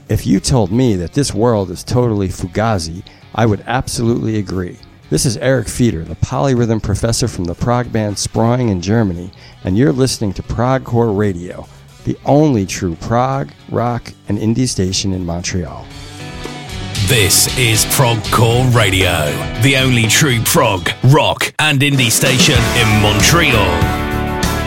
If you told me that this world is totally fugazi, I would absolutely agree. This is Eric Feeder, the polyrhythm professor from the prog band Sproing in Germany, and you're listening to Progcore Radio, the only true prog, rock, and indie station in Montreal. This is Progcore Radio, the only true prog, rock, and indie station in Montreal.